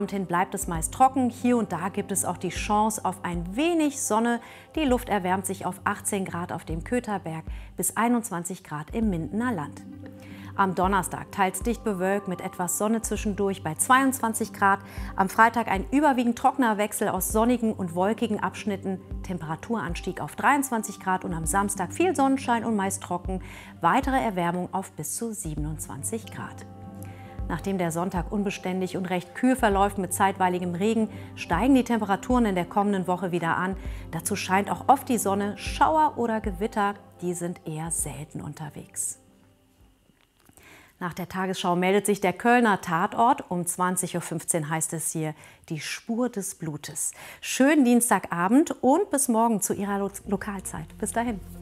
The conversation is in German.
Hin bleibt es meist trocken. Hier und da gibt es auch die Chance auf ein wenig Sonne. Die Luft erwärmt sich auf 18 Grad auf dem Kötherberg bis 21 Grad im Mindener Land. Am Donnerstag teils dicht bewölkt mit etwas Sonne zwischendurch bei 22 Grad. Am Freitag ein überwiegend trockener Wechsel aus sonnigen und wolkigen Abschnitten. Temperaturanstieg auf 23 Grad und am Samstag viel Sonnenschein und meist trocken. Weitere Erwärmung auf bis zu 27 Grad. Nachdem der Sonntag unbeständig und recht kühl verläuft mit zeitweiligem Regen, steigen die Temperaturen in der kommenden Woche wieder an. Dazu scheint auch oft die Sonne. Schauer oder Gewitter, die sind eher selten unterwegs. Nach der Tagesschau meldet sich der Kölner Tatort. Um 20:15 Uhr heißt es hier die Spur des Blutes. Schönen Dienstagabend und bis morgen zu Ihrer Lokalzeit. Bis dahin.